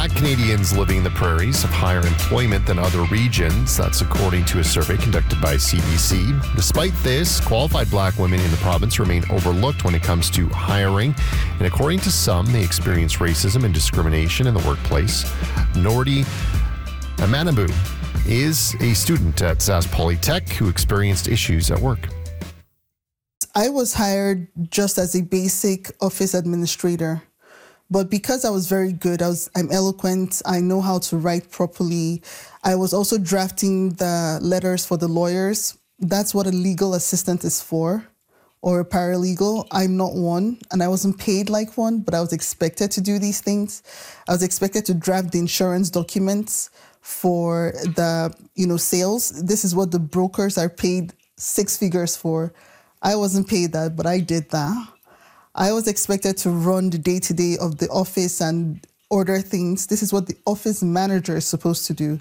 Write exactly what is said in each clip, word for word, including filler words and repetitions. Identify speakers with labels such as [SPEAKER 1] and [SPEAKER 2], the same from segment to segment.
[SPEAKER 1] Black Canadians living in the prairies have higher employment than other regions. That's according to a survey conducted by C B C. Despite this, qualified Black women in the province remain overlooked when it comes to hiring. And according to some, they experience racism and discrimination in the workplace. Nordi Amanabu is a student at Sask Polytech who experienced issues at work.
[SPEAKER 2] I was hired just as a basic office administrator. But because I was very good, I was, I'm eloquent, I know how to write properly. I was also drafting the letters for the lawyers. That's what a legal assistant is for, or a paralegal. I'm not one, and I wasn't paid like one, but I was expected to do these things. I was expected to draft the insurance documents for the, you know, sales. This is what the brokers are paid six figures for. I wasn't paid that, but I did that. I was expected to run the day-to-day of the office and order things. This is what the office manager is supposed to do.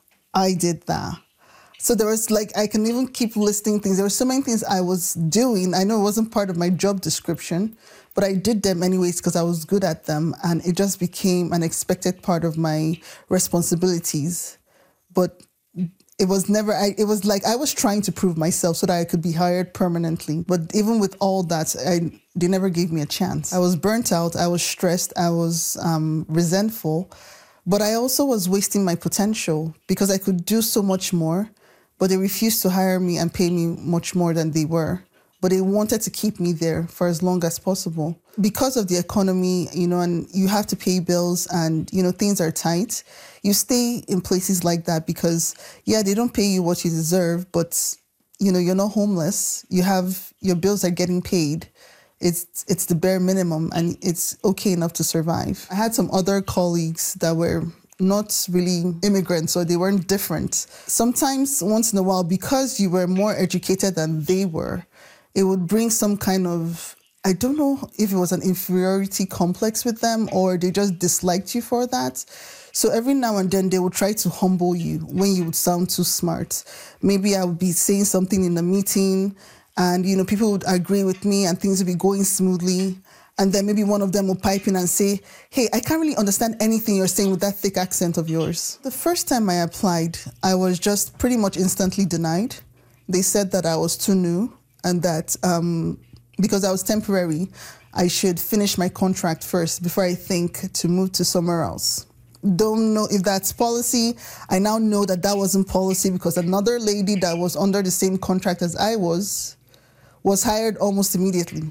[SPEAKER 2] I did that. So there was like, I can even keep listing things. There were so many things I was doing. I know it wasn't part of my job description, but I did them anyways because I was good at them. And it just became an expected part of my responsibilities. But it was never, I, it was like I was trying to prove myself so that I could be hired permanently. But even with all that, I, they never gave me a chance. I was burnt out, I was stressed, I was um, resentful, but I also was wasting my potential because I could do so much more, but they refused to hire me and pay me much more than they were. But they wanted to keep me there for as long as possible. Because of the economy, you know, and you have to pay bills and, you know, things are tight, you stay in places like that because, yeah, they don't pay you what you deserve, but, you know, you're not homeless. You have, your bills are getting paid. It's it's the bare minimum and it's okay enough to survive. I had some other colleagues that were not really immigrants, or they weren't different. Sometimes, once in a while, because you were more educated than they were, it would bring some kind of, I don't know if it was an inferiority complex with them or they just disliked you for that. So every now and then they would try to humble you when you would sound too smart. Maybe I would be saying something in a meeting and, you know, people would agree with me and things would be going smoothly. And then maybe one of them would pipe in and say, hey, I can't really understand anything you're saying with that thick accent of yours. The first time I applied, I was just pretty much instantly denied. They said that I was too new. And that um, because I was temporary, I should finish my contract first before I think to move to somewhere else. Don't know if that's policy. I now know that that wasn't policy because another lady that was under the same contract as I was, was hired almost immediately.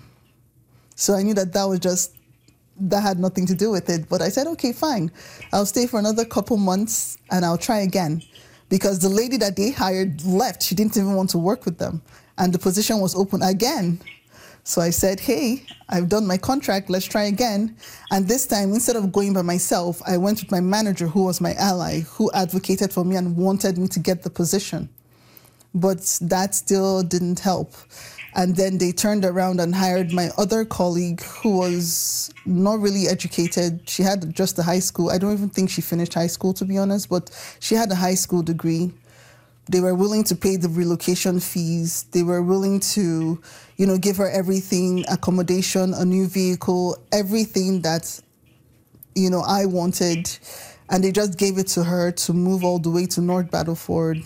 [SPEAKER 2] So I knew that that was just, that had nothing to do with it. But I said, okay, fine. I'll stay for another couple months and I'll try again. Because the lady that they hired left. She didn't even want to work with them. And the position was open again. So I said, hey, I've done my contract, let's try again. And this time, instead of going by myself, I went with my manager, who was my ally, who advocated for me and wanted me to get the position. But that still didn't help. And then they turned around and hired my other colleague, who was not really educated. She had just a high school. I don't even think she finished high school, to be honest, but she had a high school degree. They were willing to pay the relocation fees. They were willing to, you know, give her everything, accommodation, a new vehicle, everything that, you know, I wanted. And they just gave it to her to move all the way to North Battleford.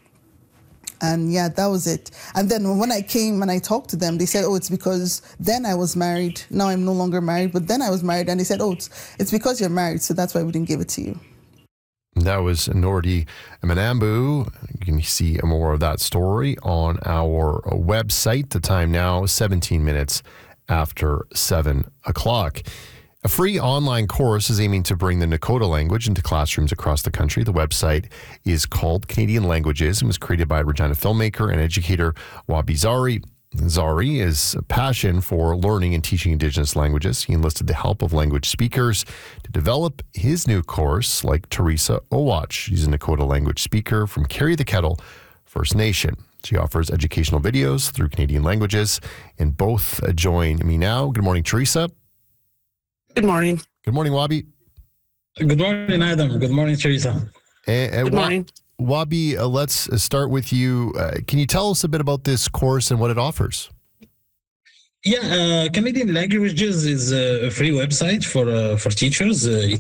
[SPEAKER 2] And yeah, that was it. And then when I came and I talked to them, they said, oh, it's because then I was married. Now I'm no longer married, but then I was married. And they said, oh, it's, it's because you're married, so that's why we didn't give it to you.
[SPEAKER 1] That was Nordi Manambu. You can see more of that story on our website. The time now, seventeen minutes after seven o'clock. A free online course is aiming to bring the Nakota language into classrooms across the country. The website is called Canadian Languages and was created by Regina filmmaker and educator Wabi Zari. Zari is a passion for learning and teaching Indigenous languages. He enlisted the help of language speakers to develop his new course, like Teresa Owach. She's a Nakota language speaker from Carry the Kettle First Nation. She offers educational videos through Canadian languages, and both join me now. Good morning, Teresa.
[SPEAKER 3] Good morning.
[SPEAKER 1] Good morning, Wabi.
[SPEAKER 4] Good morning, Adam. Good morning, Teresa.
[SPEAKER 1] And, and
[SPEAKER 3] Good morning.
[SPEAKER 1] Wabi, uh, let's start with you. Uh, can you tell us a bit about this course and what it offers?
[SPEAKER 4] Yeah, uh, Canadian Languages is a free website for uh, for teachers. Uh,